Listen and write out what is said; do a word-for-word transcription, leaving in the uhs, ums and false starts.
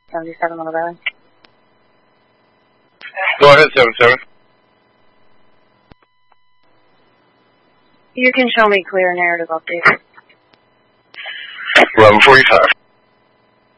seventy-seven Little Valley. Go ahead, seven seven. You can show me clear narrative update. eleven forty-five.